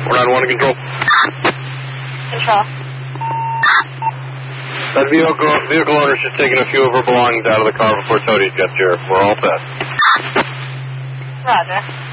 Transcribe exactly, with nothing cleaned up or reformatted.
four nine one to control. Control. That vehicle, vehicle owner's just taking a few of her belongings out of the car before Toadies gets here. We're all set. Roger.